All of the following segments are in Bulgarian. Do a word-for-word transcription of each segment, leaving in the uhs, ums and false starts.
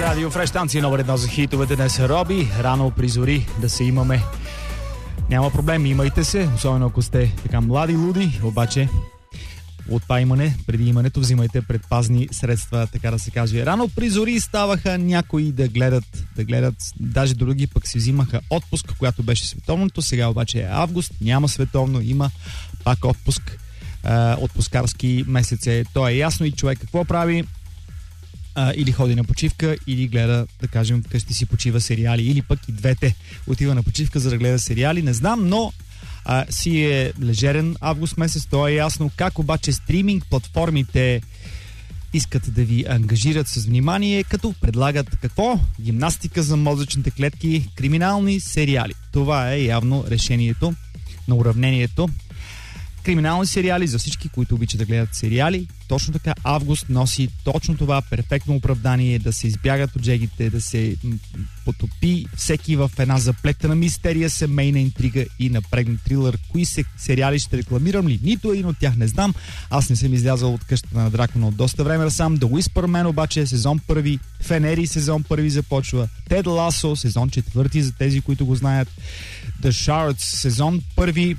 Радио Фреш, станция номер едно за хитовете. Днес е Роби. Рано при зори да се имаме. Няма проблем, имайте се, особено ако сте така млади, луди, обаче от това имане, преди имането, взимайте предпазни средства, така да се каже. Рано при зори ставаха някои да гледат, да гледат, даже други пък си взимаха отпуск, която беше световното, сега обаче е август, няма световно, има пак отпуск, е, отпускарски месец е, то е ясно и човек какво прави. Uh, или ходи на почивка, или гледа, да кажем, вкъщи си почива сериали, или пък и двете. Отива на почивка, за да гледа сериали, не знам, но uh, си е лежерен август месец, то е ясно. Как обаче стриминг платформите искат да ви ангажират с внимание, като предлагат какво? Гимнастика за мозъчните клетки, криминални сериали. Това е явно решението на уравнението. Криминални сериали за всички, които обичат да гледат сериали. Точно така, август носи точно това перфектно оправдание да се избягат от жегите, да се потопи всеки в една заплетена мистерия, семейна интрига и напрегнат трилър. Кои се сериали ще рекламирам ли? Нито един от тях не знам. Аз не съм излязъл от къщата на Дракона от доста време сам. The Whisper Man обаче е сезон първи. Фенери сезон първи започва. Тед Ласо сезон четвърти за тези, които го знаят. The Shards сезон първи.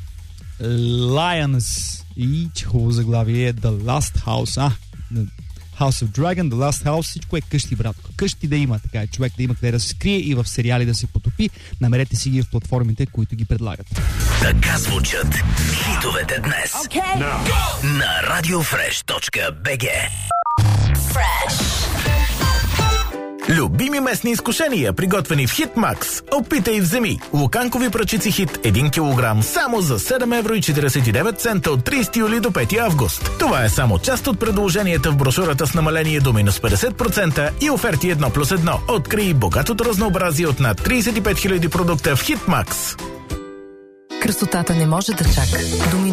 Lions и хубаво заглавие The Last House. А, The House of Dragon, The Last House, всичко е къщи, братко. Къщи да има, така е, човек да има къде да се скрие и в сериали да се потопи. Намерете си ги в платформите, които ги предлагат. Така звучат хитовете днес. Okay. No. На радиофреш точка би джи. Fresh. Любими местни изкушения, приготвени в Хитмакс. Опитай и вземи. Луканкови пръчици Хит един килограм само за седем евро и четиридесет и девет цента от тридесети юли до пети август. Това е само част от предложенията в брошурата с намаление до минус петдесет процента и оферти едно плюс едно. Открий богатото разнообразие от над тридесет и пет хиляди продукта в Хитмакс. Красотата не може да чака. Думи